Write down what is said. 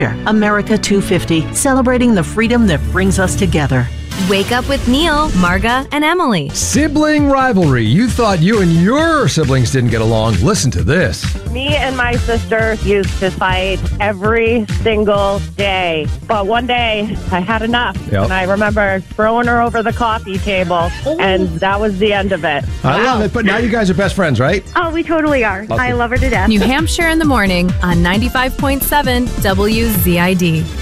America 250, celebrating the freedom that brings us together. Wake up with Neil, Marga, and Emily. Sibling rivalry. You thought you and your siblings didn't get along. Listen to this. Me and my sister used to fight every single day. But one day, I had enough. Yep. And I remember throwing her over the coffee table, and that was the end of it. I love it. But now you guys are best friends, right? Oh, we totally are. Awesome. I love her to death. New Hampshire in the morning on 95.7 WZID.